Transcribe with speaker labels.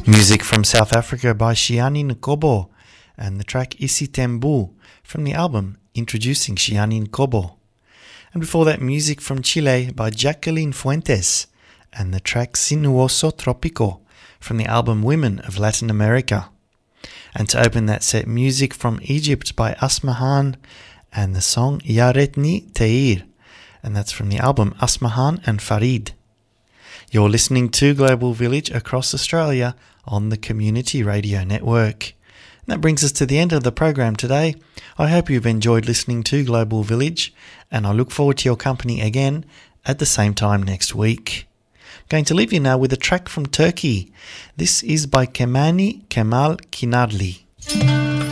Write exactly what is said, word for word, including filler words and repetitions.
Speaker 1: Music from South Africa by Shiani Nkobo and the track Isi Tembu from the album Introducing Shiani Nkobo. And before that, music from Chile by Jacqueline Fuentes and the track Sinuoso Tropico from the album Women of Latin America. And to open that set, music from Egypt by Asmahan and the song Yaretni Teir, and that's from the album Asmahan and Farid. You're listening to Global Village across Australia on the Community Radio Network. And that brings us to the end of the program today. I hope you've enjoyed listening to Global Village, and I look forward to your company again at the same time next week. I'm going to leave you now with a track from Turkey. This is by Kemani Kemal Kinarli.